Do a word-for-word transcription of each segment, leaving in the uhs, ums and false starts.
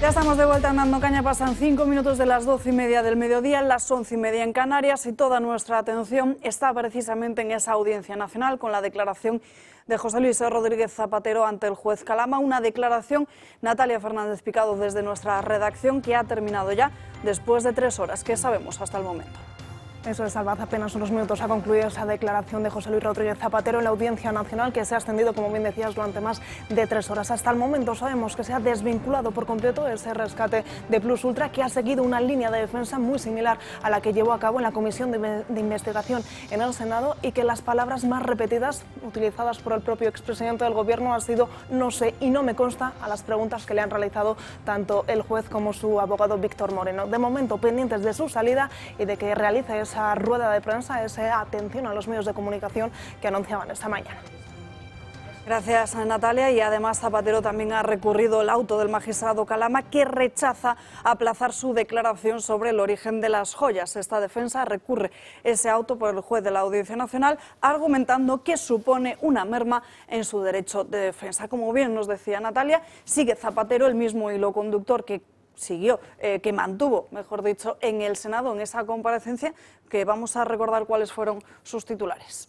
Ya estamos de vuelta en Dando Caña, pasan cinco minutos de las doce y media del mediodía, las once y media en Canarias, y toda nuestra atención está precisamente en esa audiencia nacional con la declaración de José Luis Rodríguez Zapatero ante el juez Calama, una declaración, Natalia Fernández Picado, desde nuestra redacción, que ha terminado ya después de tres horas. ¿Qué sabemos hasta el momento? Eso es, Alba, hace apenas unos minutos ha concluido esa declaración de José Luis Rodríguez Zapatero en la Audiencia Nacional, que se ha extendido, como bien decías, durante más de tres horas. Hasta el momento sabemos que se ha desvinculado por completo ese rescate de Plus Ultra, que ha seguido una línea de defensa muy similar a la que llevó a cabo en la Comisión de, de Investigación en el Senado, y que las palabras más repetidas utilizadas por el propio expresidente del Gobierno han sido "no sé" y "no me consta" a las preguntas que le han realizado tanto el juez como su abogado Víctor Moreno. De momento pendientes de su salida y de que realice esa esa rueda de prensa, esa atención a los medios de comunicación que anunciaban esta mañana. Gracias, Natalia. Y además Zapatero también ha recurrido el auto del magistrado Calama, que rechaza aplazar su declaración sobre el origen de las joyas. Esta defensa recurre ese auto por el juez de la Audiencia Nacional, argumentando que supone una merma en su derecho de defensa. Como bien nos decía Natalia, sigue Zapatero el mismo hilo conductor que siguió, eh, que mantuvo, mejor dicho, en el Senado, en esa comparecencia, que vamos a recordar cuáles fueron sus titulares.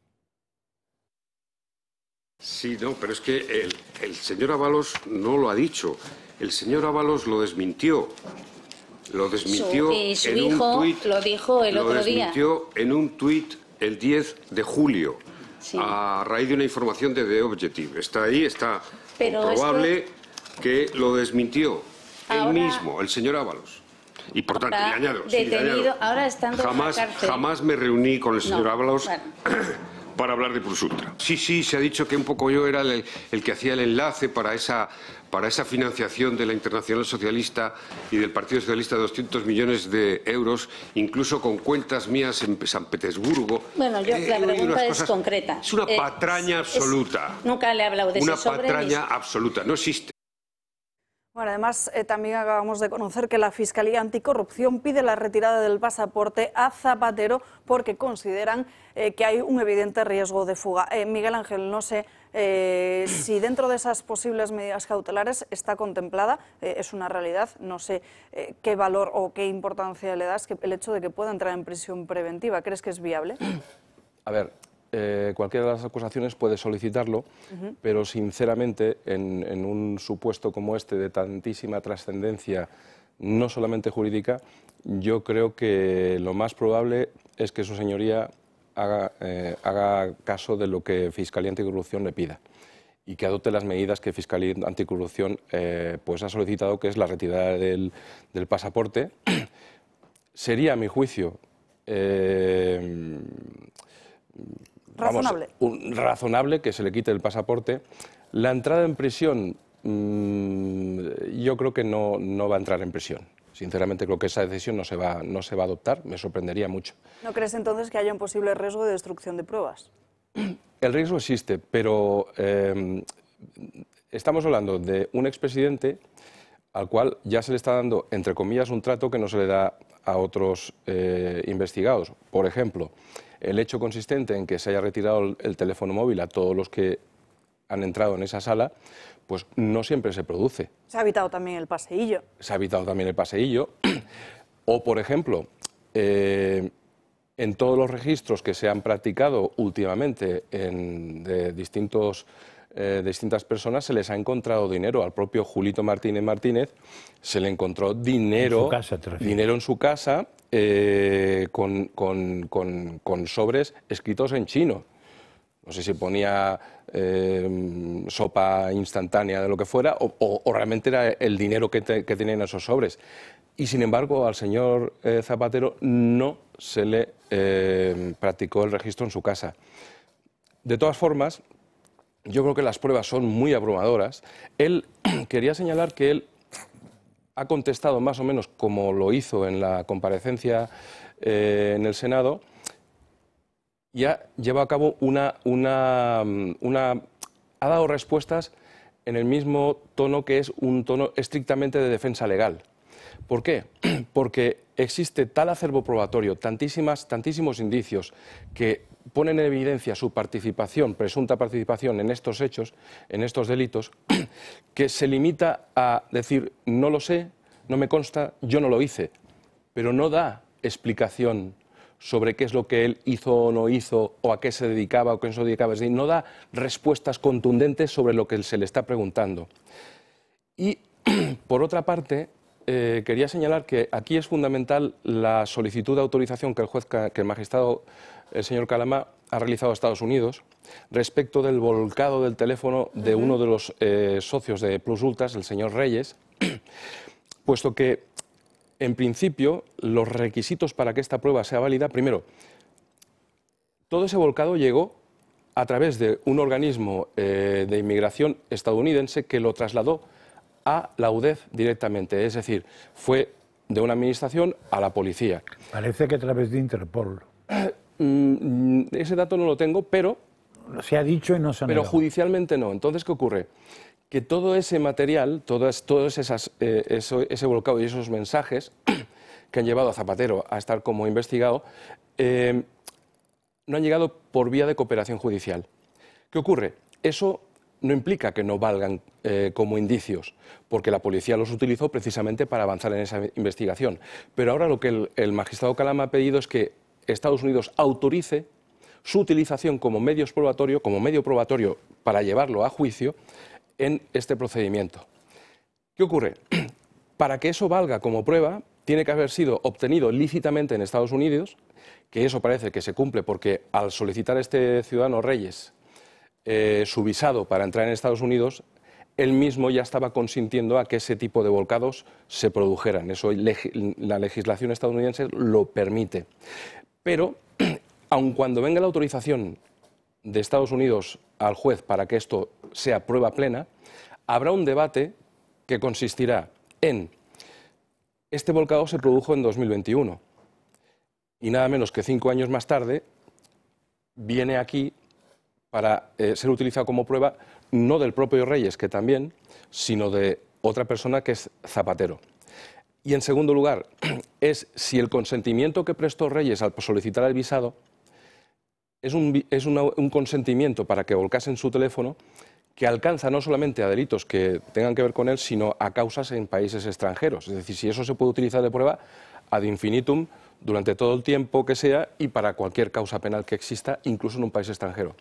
Sí, no, pero es que el, el señor Ábalos no lo ha dicho. El señor Ábalos lo desmintió. Lo desmintió su, y su en hijo un tuit. Lo dijo el otro día. Lo desmintió en un tuit el diez de julio, sí, a raíz de una información de The Objective. Está ahí, está pero comprobable esto... que lo desmintió. Ahora, él mismo, el señor Ábalos. Y por tanto, y añado, detenido, sí, añado, ahora estando jamás, en la cárcel. jamás me reuní con el señor no, Ábalos bueno. para hablar de Plus Ultra. Sí, sí, se ha dicho que un poco yo era el, el que hacía el enlace para esa, para esa financiación de la Internacional Socialista y del Partido Socialista de doscientos millones de euros, incluso con cuentas mías en San Petersburgo. Bueno, yo, eh, la pregunta es cosas, concreta. Es una eh, patraña es, absoluta. Es, nunca le he hablado de Una ese sobre patraña mis... absoluta, no existe. Bueno, además, eh, también acabamos de conocer que la Fiscalía Anticorrupción pide la retirada del pasaporte a Zapatero porque consideran eh, que hay un evidente riesgo de fuga. Eh, Miguel Ángel, no sé eh, si dentro de esas posibles medidas cautelares está contemplada, eh, es una realidad, no sé eh, qué valor o qué importancia le das que el hecho de que pueda entrar en prisión preventiva. ¿Crees que es viable? A ver, Eh, cualquiera de las acusaciones puede solicitarlo, uh-huh. pero sinceramente en, en un supuesto como este de tantísima trascendencia, no solamente jurídica, yo creo que lo más probable es que su señoría haga, eh, haga caso de lo que Fiscalía Anticorrupción le pida y que adopte las medidas que Fiscalía Anticorrupción eh, pues ha solicitado, que es la retirada del, del pasaporte. Sería, a mi juicio, eh, razonable. Vamos, un, razonable que se le quite el pasaporte. La entrada en prisión, mmm, yo creo que no, no va a entrar en prisión. Sinceramente creo que esa decisión no se, va, no se va a adoptar, me sorprendería mucho. ¿No crees entonces que haya un posible riesgo de destrucción de pruebas? El riesgo existe, pero eh, estamos hablando de un expresidente al cual ya se le está dando, entre comillas, un trato que no se le da a otros eh, investigados. Por ejemplo, el hecho consistente en que se haya retirado el, el teléfono móvil a todos los que han entrado en esa sala, pues no siempre se produce. Se ha evitado también el paseillo. Se ha evitado también el paseillo. O, por ejemplo, eh, en todos los registros que se han practicado últimamente en, de distintos, eh, distintas personas, se les ha encontrado dinero. Al propio Julito Martínez Martínez se le encontró dinero en su casa, ¿te refieres? dinero en su casa eh, con, con, con, con sobres escritos en chino. No sé si ponía eh, sopa instantánea de lo que fuera o, o, o realmente era el dinero que, te, que tenían esos sobres. Y sin embargo al señor eh, Zapatero no se le eh, practicó el registro en su casa. De todas formas, yo creo que las pruebas son muy abrumadoras. Él quería señalar que él ha contestado más o menos como lo hizo en la comparecencia eh, en el Senado, y ha llevado a cabo una, una, una... ha dado respuestas en el mismo tono, que es un tono estrictamente de defensa legal. ¿Por qué? Porque existe tal acervo probatorio, tantísimas, tantísimos indicios que ponen en evidencia su participación, presunta participación en estos hechos, en estos delitos, que se limita a decir no lo sé, no me consta, yo no lo hice, pero no da explicación sobre qué es lo que él hizo o no hizo, o a qué se dedicaba o qué no se dedicaba, es decir, no da respuestas contundentes sobre lo que se le está preguntando. Y, por otra parte, eh, quería señalar que aquí es fundamental la solicitud de autorización que el juez, que el magistrado, el señor Calama, ha realizado a Estados Unidos respecto del volcado del teléfono de uno de los eh, socios de Plus Ultras, el señor Reyes, puesto que, en principio, los requisitos para que esta prueba sea válida, primero, todo ese volcado llegó a través de un organismo eh, de inmigración estadounidense que lo trasladó a la U D E F directamente, es decir, fue de una administración a la policía. Parece que a través de Interpol. Ese dato no lo tengo, pero... Se ha dicho y no se ha Pero negado. judicialmente no. Entonces, ¿qué ocurre? Que todo ese material, todas, todos esas, eh, eso, ese volcado y esos mensajes que han llevado a Zapatero a estar como investigado, eh, no han llegado por vía de cooperación judicial. ¿Qué ocurre? Eso no implica que no valgan eh, como indicios, porque la policía los utilizó precisamente para avanzar en esa investigación. Pero ahora lo que el, el magistrado Calama ha pedido es que Estados Unidos autorice su utilización como medios probatorio, como medio probatorio para llevarlo a juicio en este procedimiento. ¿Qué ocurre? Para que eso valga como prueba, tiene que haber sido obtenido lícitamente en Estados Unidos, que eso parece que se cumple porque al solicitar este ciudadano Reyes eh, su visado para entrar en Estados Unidos, él mismo ya estaba consintiendo a que ese tipo de volcados se produjeran. Eso la legislación estadounidense lo permite. Pero, aun cuando venga la autorización de Estados Unidos al juez para que esto sea prueba plena, habrá un debate que consistirá en: este volcado se produjo en dos mil veintiuno y nada menos que cinco años más tarde viene aquí para eh, ser utilizado como prueba no del propio Reyes, que también, sino de otra persona que es Zapatero. Y en segundo lugar, es si el consentimiento que prestó Reyes al solicitar el visado es un, es una, un consentimiento para que volcasen su teléfono que alcanza no solamente a delitos que tengan que ver con él, sino a causas en países extranjeros. Es decir, si eso se puede utilizar de prueba ad infinitum durante todo el tiempo que sea y para cualquier causa penal que exista, incluso en un país extranjero.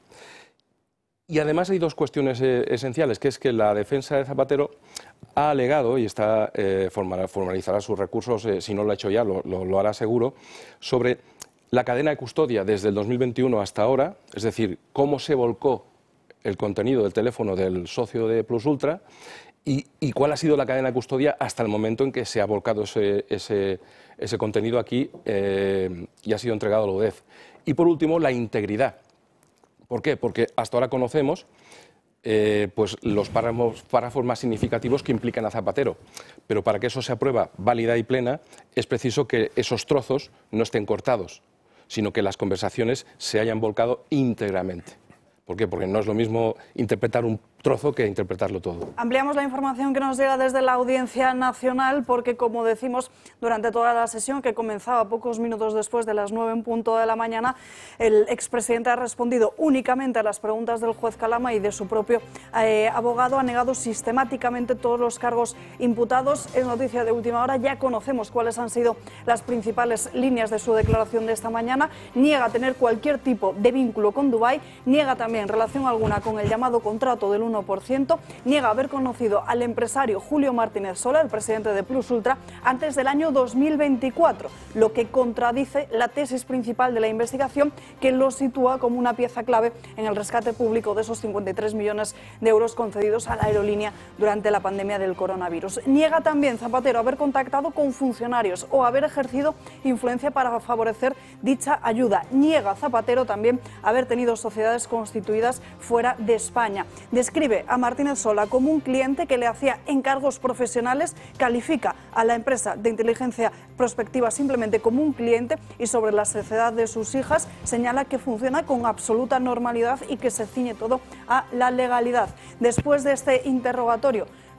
Y además hay dos cuestiones eh, esenciales, que es que la defensa de Zapatero ha alegado, y está, eh, formalizará sus recursos, eh, si no lo ha hecho ya, lo, lo, lo hará seguro, sobre la cadena de custodia desde el dos mil veintiuno hasta ahora, es decir, cómo se volcó el contenido del teléfono del socio de Plus Ultra y, y cuál ha sido la cadena de custodia hasta el momento en que se ha volcado ese, ese, ese contenido aquí eh, y ha sido entregado a la U D E F. Y por último, la integridad. ¿Por qué? Porque hasta ahora conocemos eh, pues los párrafos, párrafos más significativos que implican a Zapatero, pero para que eso sea prueba válida y plena es preciso que esos trozos no estén cortados, sino que las conversaciones se hayan volcado íntegramente. ¿Por qué? Porque no es lo mismo interpretar un trozo que interpretarlo todo. Ampliamos la información que nos llega desde la Audiencia Nacional porque, como decimos durante toda la sesión, que comenzaba pocos minutos después de las nueve en punto de la mañana, el expresidente ha respondido únicamente a las preguntas del juez Calama y de su propio eh, abogado. Ha negado sistemáticamente todos los cargos imputados. Es noticia de última hora, ya conocemos cuáles han sido las principales líneas de su declaración de esta mañana. Niega tener cualquier tipo de vínculo con Dubái, niega también relación alguna con el llamado contrato del uno por ciento, niega haber conocido al empresario Julio Martínez Sola, el presidente de Plus Ultra, antes del año dos mil veinticuatro, lo que contradice la tesis principal de la investigación, que lo sitúa como una pieza clave en el rescate público de esos cincuenta y tres millones de euros concedidos a la aerolínea durante la pandemia del coronavirus. Niega también Zapatero haber contactado con funcionarios o haber ejercido influencia para favorecer dicha ayuda. Niega Zapatero también haber tenido sociedades constituidas fuera de España. Describe a Martínez Sola como un cliente que le hacía encargos profesionales, califica a la empresa de inteligencia prospectiva simplemente como un cliente y sobre la sociedad de sus hijas señala que funciona con absoluta normalidad y que se ciñe todo a la legalidad. Después de este interrogatorio,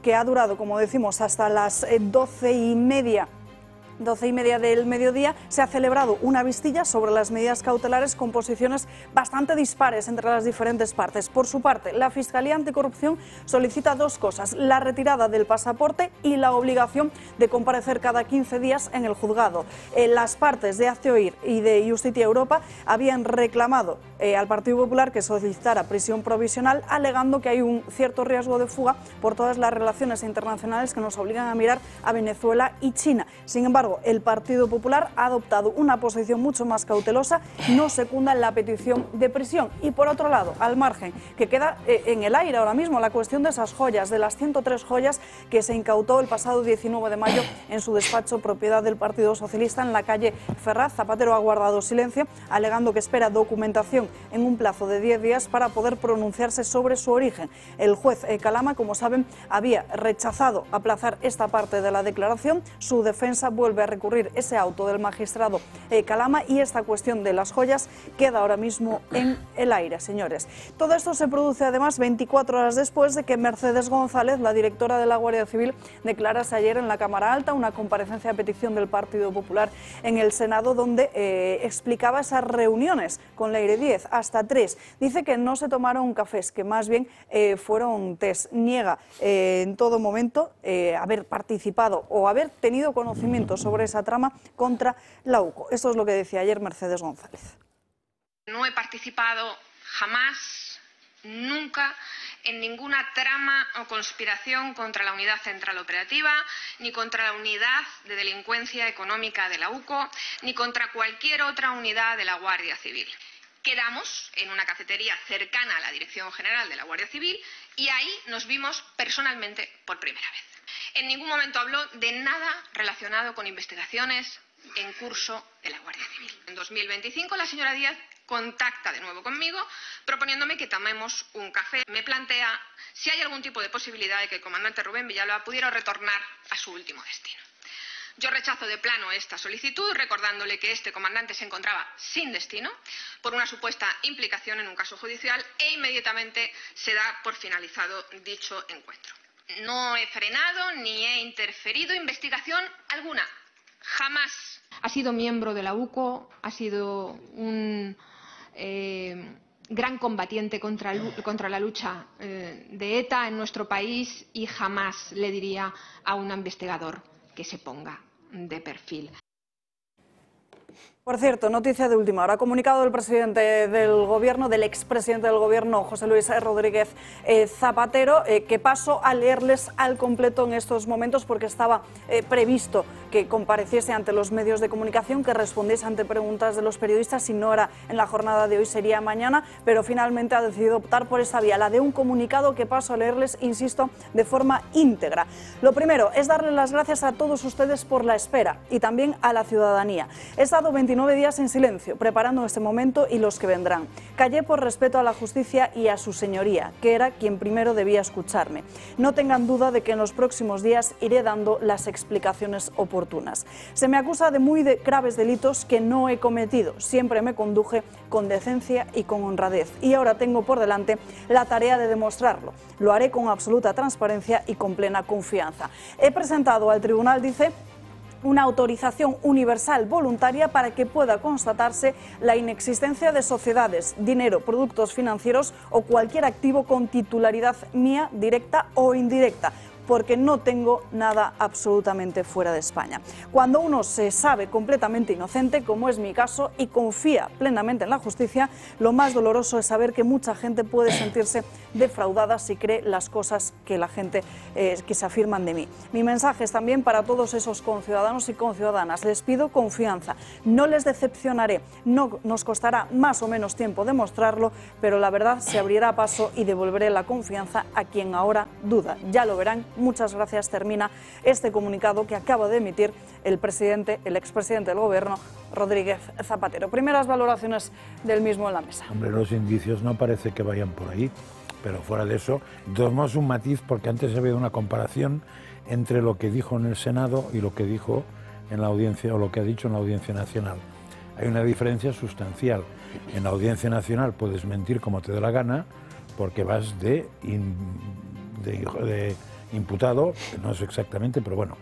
que ha durado, como decimos, hasta las doce y media doce y media del mediodía, se ha celebrado una vistilla sobre las medidas cautelares con posiciones bastante dispares entre las diferentes partes. Por su parte, la Fiscalía Anticorrupción solicita dos cosas: la retirada del pasaporte y la obligación de comparecer cada quince días en el juzgado. Eh, las partes de Hazte Oír y de Justicia Europa habían reclamado eh, al Partido Popular que solicitara prisión provisional, alegando que hay un cierto riesgo de fuga por todas las relaciones internacionales que nos obligan a mirar a Venezuela y China. Sin embargo, el Partido Popular ha adoptado una posición mucho más cautelosa, no secunda la petición de prisión. Y por otro lado, al margen, que queda en el aire ahora mismo la cuestión de esas joyas, de las ciento tres joyas que se incautó el pasado diecinueve de mayo en su despacho propiedad del Partido Socialista en la calle Ferraz. Zapatero ha guardado silencio, alegando que espera documentación en un plazo de diez días para poder pronunciarse sobre su origen. El juez Calama, como saben, había rechazado aplazar esta parte de la declaración. Su defensa vuelve a recurrir ese auto del magistrado eh, Calama y esta cuestión de las joyas queda ahora mismo en el aire, señores. Todo esto se produce además veinticuatro horas después de que Mercedes González, la directora de la Guardia Civil, declarase ayer en la Cámara Alta una comparecencia a petición del Partido Popular en el Senado, donde eh, explicaba esas reuniones con Leire Díez, hasta tres. Dice que no se tomaron cafés, que más bien eh, fueron tés. Niega eh, en todo momento eh, haber participado o haber tenido conocimiento sobre esa trama contra la UCO. Esto es lo que decía ayer Mercedes González. No he participado jamás, nunca, en ninguna trama o conspiración contra la Unidad Central Operativa, ni contra la Unidad de Delincuencia Económica de la UCO, ni contra cualquier otra unidad de la Guardia Civil. Quedamos en una cafetería cercana a la Dirección General de la Guardia Civil y ahí nos vimos personalmente por primera vez. En ningún momento habló de nada relacionado con investigaciones en curso de la Guardia Civil. En dos mil veinticinco la señora Díaz contacta de nuevo conmigo proponiéndome que tomemos un café. Me plantea si hay algún tipo de posibilidad de que el comandante Rubén Villalba pudiera retornar a su último destino. Yo rechazo de plano esta solicitud, recordándole que este comandante se encontraba sin destino por una supuesta implicación en un caso judicial e inmediatamente se da por finalizado dicho encuentro. No he frenado ni he interferido investigación alguna, jamás. Ha sido miembro de la UCO, ha sido un eh, gran combatiente contra, contra la lucha eh, de ETA en nuestro país y jamás le diría a un investigador que se ponga de perfil. Por cierto, noticia de última hora, comunicado del presidente del Gobierno, del expresidente del Gobierno, José Luis Rodríguez eh, Zapatero, eh, que paso a leerles al completo en estos momentos porque estaba eh, previsto que compareciese ante los medios de comunicación, que respondiese ante preguntas de los periodistas. Si no era en la jornada de hoy, sería mañana, pero finalmente ha decidido optar por esa vía, la de un comunicado que paso a leerles, insisto, de forma íntegra. Lo primero es darles las gracias a todos ustedes por la espera y también a la ciudadanía. He estado veintinueve días en silencio, preparando este momento y los que vendrán. Callé por respeto a la justicia y a su señoría, que era quien primero debía escucharme. No tengan duda de que en los próximos días iré dando las explicaciones oportunas. Se me acusa de muy de graves delitos que no he cometido. Siempre me conduje con decencia y con honradez. Y ahora tengo por delante la tarea de demostrarlo. Lo haré con absoluta transparencia y con plena confianza. He presentado al tribunal, dice, una autorización universal voluntaria para que pueda constatarse la inexistencia de sociedades, dinero, productos financieros o cualquier activo con titularidad mía, directa o indirecta, porque no tengo nada absolutamente fuera de España. Cuando uno se sabe completamente inocente, como es mi caso, y confía plenamente en la justicia, lo más doloroso es saber que mucha gente puede sentirse defraudada si cree las cosas que la gente eh, que se afirman de mí. Mi mensaje es también para todos esos conciudadanos y conciudadanas. Les pido confianza, no les decepcionaré, no nos costará más o menos tiempo demostrarlo, pero la verdad se abrirá paso y devolveré la confianza a quien ahora duda. Ya lo verán. Muchas gracias. Termina este comunicado que acaba de emitir el presidente, el expresidente del Gobierno, Rodríguez Zapatero. Primeras valoraciones del mismo en la mesa. Hombre, los indicios no parece que vayan por ahí, pero fuera de eso, tomamos un matiz porque antes había una comparación entre lo que dijo en el Senado y lo que dijo en la audiencia o lo que ha dicho en la Audiencia Nacional. Hay una diferencia sustancial. En la Audiencia Nacional puedes mentir como te dé la gana porque vas de, in, de, de imputado, no es exactamente, pero bueno,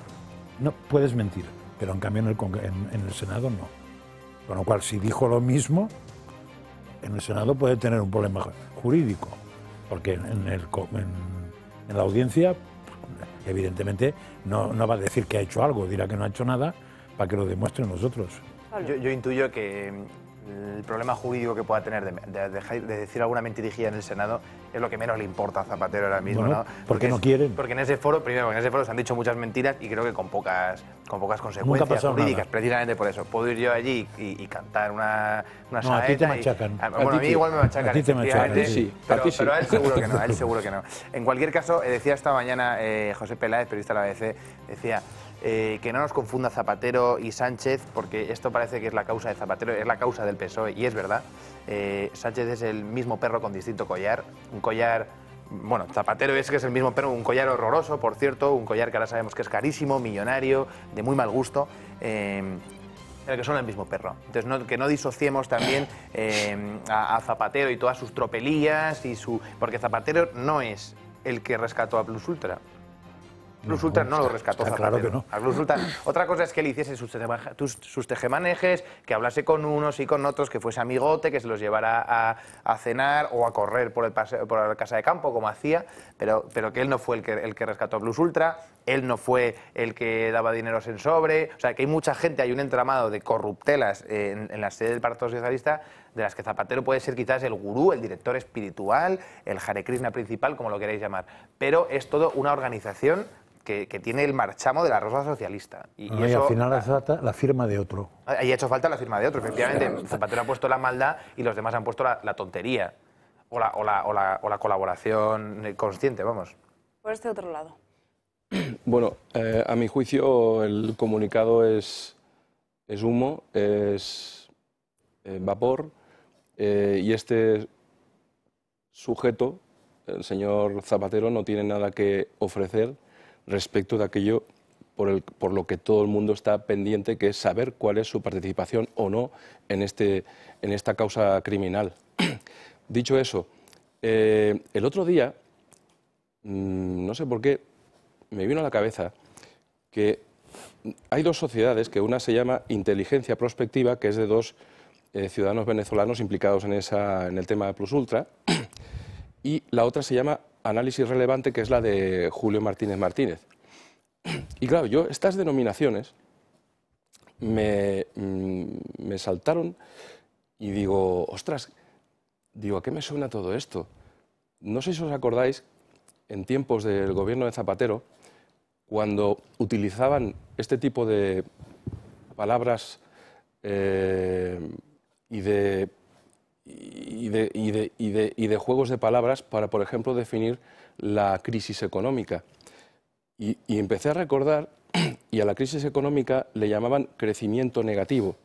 no puedes mentir, pero en cambio en el, en, en el Senado no. Con lo cual, si dijo lo mismo, en el Senado puede tener un problema jurídico, porque en, el, en, en la audiencia, evidentemente, no, no va a decir que ha hecho algo, dirá que no ha hecho nada para que lo demuestren nosotros. Yo, yo intuyo que el problema jurídico que pueda tener de, de, de, de decir alguna mentirijilla en el Senado es lo que menos le importa a Zapatero ahora mismo, bueno, ¿no? Porque, porque no es, quieren. Porque en ese foro, primero, en ese foro se han dicho muchas mentiras y creo que con pocas, con pocas consecuencias jurídicas, nada. Precisamente por eso. Puedo ir yo allí y, y cantar una, una no, a ti te machacan. Y, a, bueno, a, a mí igual me machacan, a ti te machacan, sí, pero, a ti sí. Pero a él seguro que no, a él seguro que no. En cualquier caso, decía esta mañana eh, José Peláez, periodista de la A B C, decía... Eh, que no nos confunda Zapatero y Sánchez, porque esto parece que es la causa de Zapatero, es la causa del P S O E, y es verdad. Eh, Sánchez es el mismo perro con distinto collar, un collar... Bueno, Zapatero es que es el mismo perro, un collar horroroso, por cierto, un collar que ahora sabemos que es carísimo, millonario, de muy mal gusto, eh, pero que son el mismo perro. Entonces, no, que no disociemos también eh, a, a Zapatero y todas sus tropelías, y su porque Zapatero no es el que rescató a Plus Ultra. Plus no, Ultra no lo rescató Zapatero. Claro que no. A Plus Ultra. Otra cosa es que él hiciese sus, sus tejemanejes, que hablase con unos y con otros, que fuese amigote, que se los llevara a, a cenar o a correr por, el paseo, por la casa de campo, como hacía, pero, pero que él no fue el que, el que rescató a Plus Ultra, él no fue el que daba dineros en sobre. O sea, que hay mucha gente, hay un entramado de corruptelas en, en la sede del Partido Socialista, de las que Zapatero puede ser quizás el gurú, el director espiritual, el Hare Krishna principal, como lo queréis llamar. Pero es todo una organización Que, que tiene el marchamo de la Rosa Socialista. Y, no, y eso, y al final hace falta la firma de otro. Ahí ha hecho falta la firma de otro, efectivamente. Zapatero ha puesto la maldad y los demás han puesto la, la tontería. O la, o, la, o, la, o la colaboración consciente, vamos. Por este otro lado. Bueno, eh, a mi juicio el comunicado es, es humo, es eh, vapor, eh, y este sujeto, el señor Zapatero, no tiene nada que ofrecer respecto de aquello por, el, por lo que todo el mundo está pendiente, que es saber cuál es su participación o no en, este, en esta causa criminal. Dicho eso, eh, el otro día, mmm, no sé por qué, me vino a la cabeza que hay dos sociedades, que una se llama Inteligencia Prospectiva, que es de dos eh, ciudadanos venezolanos implicados en, esa, en el tema de Plus Ultra, y la otra se llama Análisis Relevante, que es la de Julio Martínez Martínez. Y claro, yo estas denominaciones me, me saltaron y digo, ostras, digo, ¿a qué me suena todo esto? No sé si os acordáis, en tiempos del gobierno de Zapatero, cuando utilizaban este tipo de palabras eh, y de... Y de, y, de, y, de, y de juegos de palabras para, por ejemplo, definir la crisis económica. Y, y empecé a recordar, y a la crisis económica le llamaban crecimiento negativo,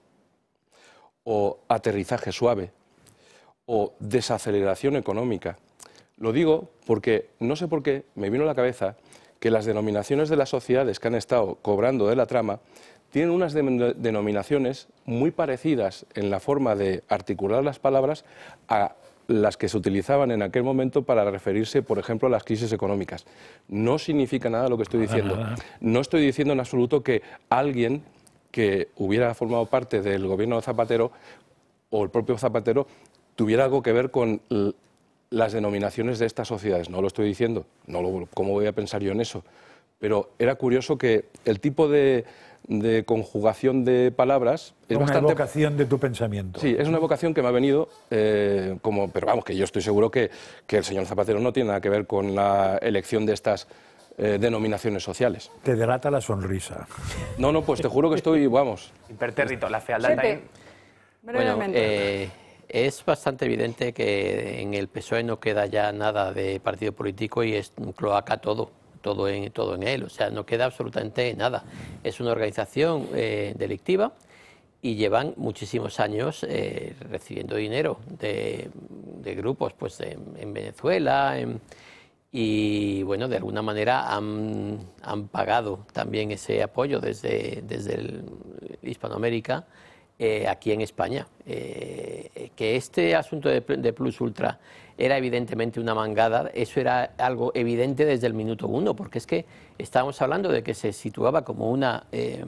o aterrizaje suave, o desaceleración económica. Lo digo porque, no sé por qué, me vino a la cabeza que las denominaciones de las sociedades que han estado cobrando de la trama tienen unas de denominaciones muy parecidas en la forma de articular las palabras a las que se utilizaban en aquel momento para referirse, por ejemplo, a las crisis económicas. No significa nada lo que estoy diciendo. No estoy diciendo en absoluto que alguien que hubiera formado parte del gobierno de Zapatero o el propio Zapatero tuviera algo que ver con las denominaciones de estas sociedades. No lo estoy diciendo. No lo, ¿cómo voy a pensar yo en eso? Pero era curioso que el tipo de... de conjugación de palabras es una bastante... evocación de tu pensamiento. Sí, es una evocación que me ha venido eh, como... Pero vamos, que yo estoy seguro que, que el señor Zapatero no tiene nada que ver con la elección de estas eh, denominaciones sociales. Te delata la sonrisa. No, no, pues te juro que estoy, vamos... Impertérrito, la fealdad también. Bueno, eh, es bastante evidente que en el P S O E no queda ya nada de partido político y es un cloaca todo. Todo en, todo en él, o sea, no queda absolutamente nada. Es una organización eh, delictiva y llevan muchísimos años eh, recibiendo dinero de, de grupos pues, en, en Venezuela en, y, bueno, de alguna manera han, han pagado también ese apoyo desde, desde el Hispanoamérica eh, aquí en España. Eh, que este asunto de, de Plus Ultra era evidentemente una mangada, eso era algo evidente desde el minuto uno, porque es que estábamos hablando de que se situaba como una, eh,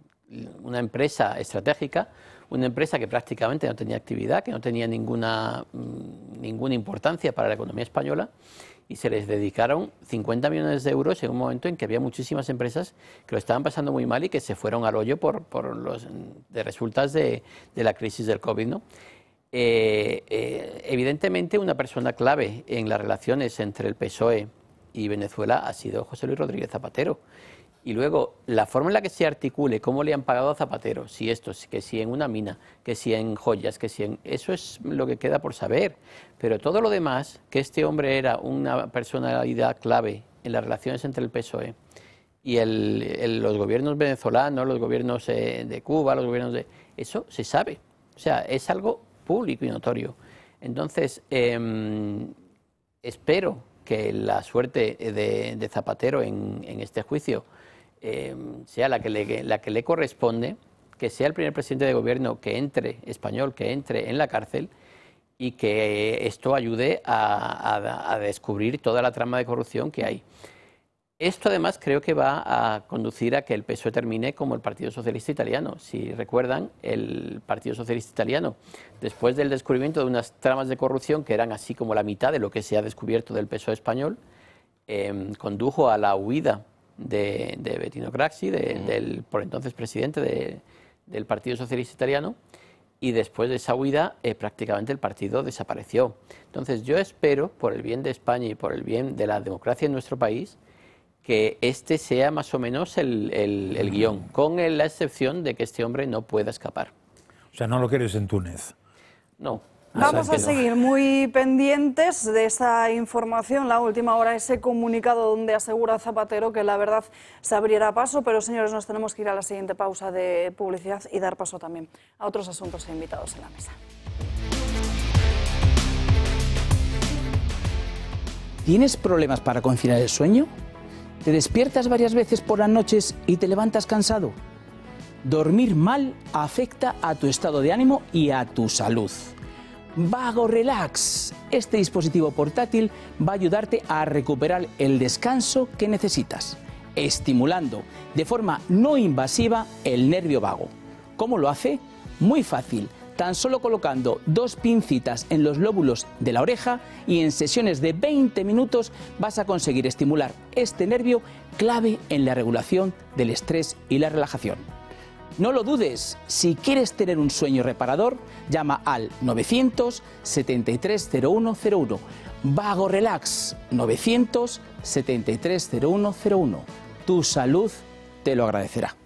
una empresa estratégica, una empresa que prácticamente no tenía actividad, que no tenía ninguna, ninguna importancia para la economía española, y se les dedicaron cincuenta millones de euros en un momento en que había muchísimas empresas que lo estaban pasando muy mal y que se fueron al hoyo por, por los de resultas de, de la crisis del COVID, ¿no? Eh, eh, evidentemente una persona clave en las relaciones entre el P S O E y Venezuela ha sido José Luis Rodríguez Zapatero. Y luego, la forma en la que se articule, cómo le han pagado a Zapatero, si esto, que si en una mina, que si en joyas, que si en... Eso es lo que queda por saber. Pero todo lo demás, que este hombre era una personalidad clave en las relaciones entre el P S O E y el, el, los gobiernos venezolanos, los gobiernos eh, de Cuba, los gobiernos de... Eso se sabe. O sea, es algo público y notorio. Entonces, eh, espero que la suerte de, de Zapatero en, en este juicio eh, sea la que, le, la que le corresponde, que sea el primer presidente de gobierno que entre, español, que entre en la cárcel, y que esto ayude a, a, a descubrir toda la trama de corrupción que hay. Esto además creo que va a conducir a que el P S O E termine como el Partido Socialista Italiano. Si recuerdan, el Partido Socialista Italiano, después del descubrimiento de unas tramas de corrupción que eran así como la mitad de lo que se ha descubierto del P S O E español, eh, condujo a la huida de, de Bettino Craxi, de, del por entonces presidente de, del Partido Socialista Italiano, y después de esa huida eh, prácticamente el partido desapareció. Entonces yo espero, por el bien de España y por el bien de la democracia en nuestro país, que este sea más o menos el, el, el guión, con la excepción de que este hombre no pueda escapar. O sea, no lo quieres en Túnez. No. Vamos a seguir muy pendientes de esta información, la última hora, ese comunicado donde asegura Zapatero que la verdad se abrirá paso, pero señores, nos tenemos que ir a la siguiente pausa de publicidad y dar paso también a otros asuntos e invitados en la mesa. ¿Tienes problemas para conciliar el sueño? ¿Te despiertas varias veces por las noches y te levantas cansado? Dormir mal afecta a tu estado de ánimo y a tu salud. Vago Relax. Este dispositivo portátil va a ayudarte a recuperar el descanso que necesitas, estimulando de forma no invasiva el nervio vago. ¿Cómo lo hace? Muy fácil. Tan solo colocando dos pincitas en los lóbulos de la oreja y en sesiones de veinte minutos vas a conseguir estimular este nervio clave en la regulación del estrés y la relajación. No lo dudes, si quieres tener un sueño reparador, llama al novecientos setenta y tres cero uno cero uno. Vago Relax, novecientos setenta y tres cero uno cero uno. Tu salud te lo agradecerá.